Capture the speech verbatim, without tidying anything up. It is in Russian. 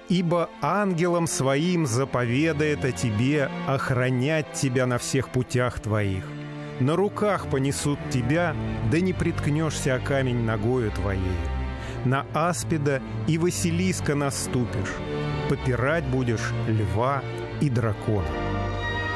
Ибо ангелам своим заповедает о тебе охранять тебя на всех путях твоих. На руках понесут тебя, да не приткнешься о камень ногою твоей. На аспида и Василиска наступишь, попирать будешь льва и дракона».